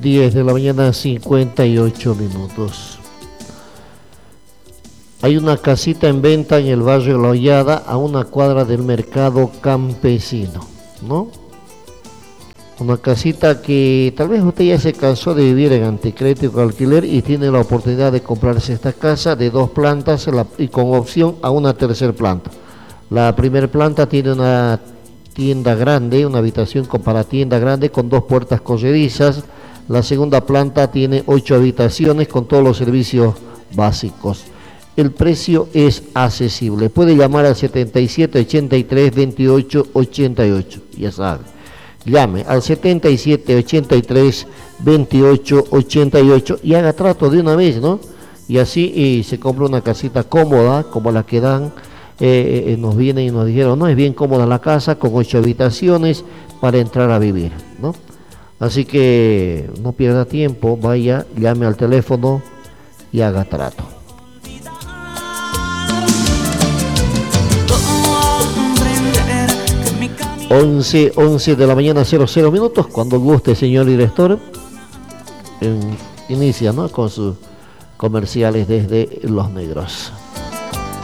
10 de la mañana, 58 minutos. Hay una casita en venta en el barrio La Hollada, a una cuadra del mercado campesino, ¿no? Una casita que tal vez usted ya se cansó de vivir en anticrédito o alquiler y tiene la oportunidad de comprarse esta casa de 2 plantas y con opción a una tercera planta. La primera planta tiene una tienda grande, una habitación para tienda grande con 2 puertas corredizas. La segunda planta tiene 8 habitaciones con todos los servicios básicos. El precio es accesible. Puede llamar al 77 83 28 88, ya sabe. Llame al 77 83 28 88 y haga trato de una vez, ¿no? Y así se compra una casita cómoda, como la que dan. Nos vienen y nos dijeron, no, es bien cómoda la casa, con 8 habitaciones para entrar a vivir, ¿no? Así que no pierda tiempo, vaya, llame al teléfono y haga trato. 11 de la mañana, 00 minutos. Cuando guste, señor director, inicia, ¿no?, con sus comerciales desde Los Negros.